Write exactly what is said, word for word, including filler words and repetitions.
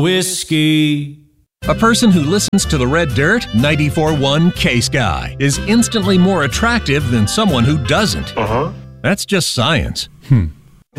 Whiskey. A person who listens to the Red Dirt ninety-four point one K-Sky is instantly more attractive than someone who doesn't. Uh-huh. That's just science. Hmm.